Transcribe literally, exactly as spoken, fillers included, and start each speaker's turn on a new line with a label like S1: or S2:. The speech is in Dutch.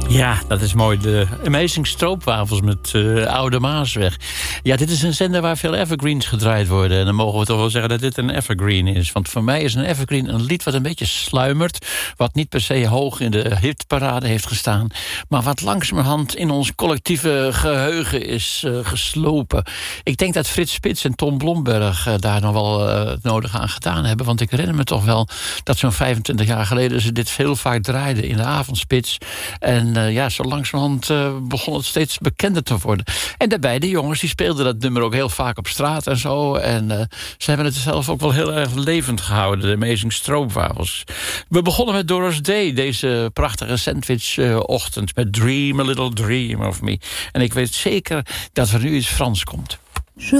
S1: Ja, dat is mooi. De Amazing Stroopwafels met uh, Oude Maasweg. Ja, dit is een zender waar veel evergreens gedraaid worden. En dan mogen we toch wel zeggen dat dit een evergreen is. Want voor mij is een evergreen een lied wat een beetje sluimert. Wat niet per se hoog in de hitparade heeft gestaan. Maar wat langzamerhand in ons collectieve geheugen is uh, geslopen. Ik denk dat Frits Spits en Tom Blomberg uh, daar nog wel uh, het nodige aan gedaan hebben. Want ik herinner me toch wel dat zo'n vijfentwintig jaar geleden ze dit heel vaak draaiden in de avondspits. En uh, ja, zo langzamerhand uh, begon het steeds bekender te worden. En daarbij, de jongens die speelden dat nummer ook heel vaak op straat en zo. En uh, ze hebben het zelf ook wel heel erg levend gehouden, de Amazing Stroopwafels. We begonnen met Doris Day, deze prachtige sandwichochtend, uh, met Dream a Little Dream of Me. En ik weet zeker dat er nu iets Frans komt.